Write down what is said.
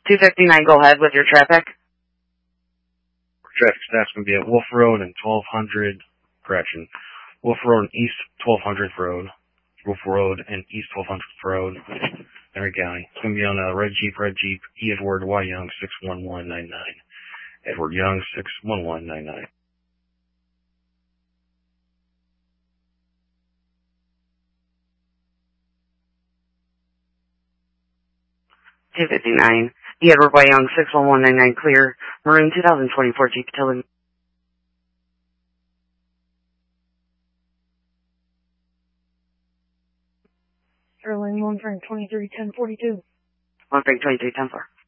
259, go ahead with your traffic. Traffic staff's going to be at Wolf Road and 1200, Wolf Road and East 1200th Road. Wolf Road and East 1200th Road, Henry County. It's going to be on a red Jeep, E. Edward Y. Young, 61199. Edward Young, 61199. $259. E. Edward Y. Young, 61199, clear. Maroon 2024 Jeep Utility. Sterling 1 Frank 23 1042. 1 Frank 23 10 4.